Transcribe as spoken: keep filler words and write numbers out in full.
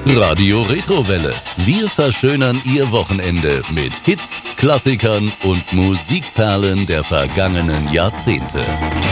Radio Retrowelle. Wir verschönern Ihr Wochenende mit Hits, Klassikern und Musikperlen der vergangenen Jahrzehnte.